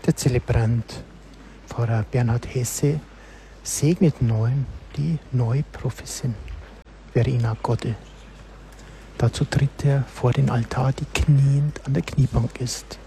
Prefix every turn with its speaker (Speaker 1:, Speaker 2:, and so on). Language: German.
Speaker 1: Der Zelebrant, Pfarrer Bernhard Hesse, segnet neuen, die neu Profis sind. Verena Godde. Dazu tritt er vor den Altar, die kniend an der Kniebank ist.